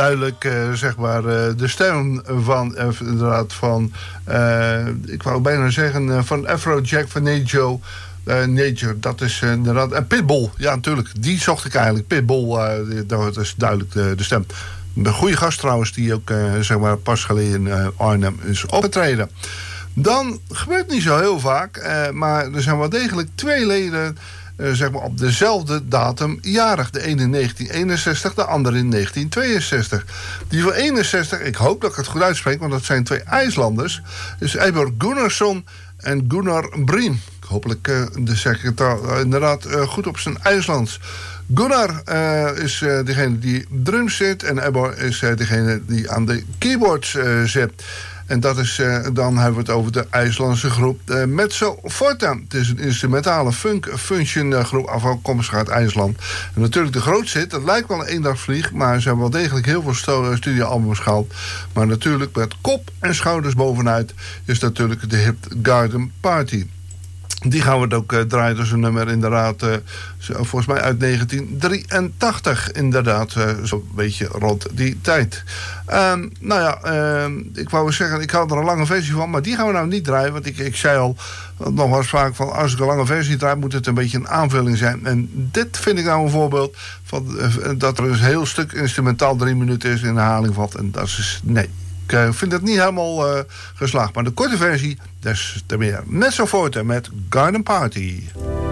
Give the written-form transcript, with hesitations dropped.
duidelijk zeg maar de stem van inderdaad van ik wou bijna zeggen van Afrojack van Nature. Nature, dat is inderdaad. En Pitbull, ja natuurlijk, die zocht ik eigenlijk. Pitbull, dat is duidelijk de stem. Een goede gast trouwens, die ook zeg maar pas geleden in Arnhem is opgetreden. Dan gebeurt niet zo heel vaak, maar er zijn wel degelijk 2 leden zeg maar op dezelfde datum jarig. De ene in 1961, de andere in 1962. Die van 61, ik hoop dat ik het goed uitspreek, want dat zijn 2 IJslanders. Dus Eivor Gunnarsson en Gunnar Briem. Hopelijk zeg ik het inderdaad goed op zijn IJslands. Gunnar is degene die drums zit en Eivor is degene die aan de keyboards zit. En dat is, dan hebben we het over de IJslandse groep Mezzo Forte. Het is een instrumentale function groep afkomstig uit IJsland. En natuurlijk de grootste hit, dat lijkt wel een eendagsvlieg, maar ze hebben wel degelijk heel veel studioalbums gehaald. Maar natuurlijk met kop en schouders bovenuit is natuurlijk de hit Garden Party. Die gaan we het ook draaien, dus een nummer inderdaad, volgens mij uit 1983, inderdaad, zo'n beetje rond die tijd. Ik wou zeggen, ik had er een lange versie van, maar die gaan we nou niet draaien, want ik zei al, nog was vaak van, als ik een lange versie draai, moet het een beetje een aanvulling zijn. En dit vind ik nou een voorbeeld van dat er een heel stuk instrumentaal 3 minuten is in herhaling valt, en dat is, nee. Ik vind het niet helemaal geslaagd. Maar de korte versie, des te meer. Mezzo Forte met Garden Party.